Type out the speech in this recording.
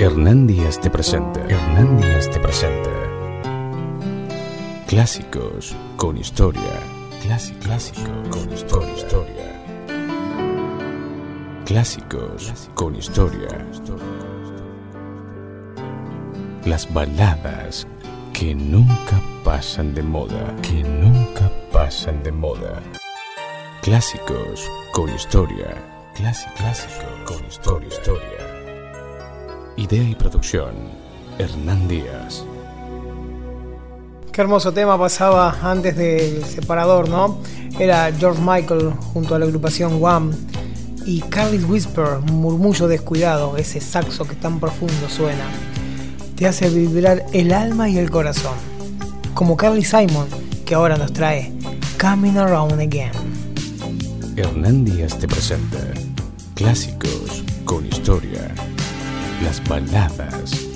Hernán Díaz te presenta. Hernán Díaz te presenta. Clásicos con historia. Clásico con historia. Clásicos con historia. Las baladas que nunca pasan de moda. Clásicos con historia. Clásico con historia. Idea y producción, Hernán Díaz. Qué hermoso tema pasaba antes del separador, ¿no? Era George Michael junto a la agrupación Wham y Carly's Whisper, un murmullo descuidado, ese saxo que tan profundo suena. Te hace vibrar el alma y el corazón. Como Carly Simon, que ahora nos trae Coming Around Again. Hernán Díaz te presenta Clásicos con historia. Las baladas